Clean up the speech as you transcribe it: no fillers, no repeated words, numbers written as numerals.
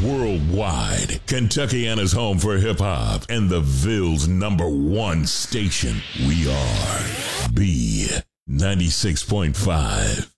Worldwide, Kentuckiana's home for hip-hop and the Ville's #1 station. We are B96.5.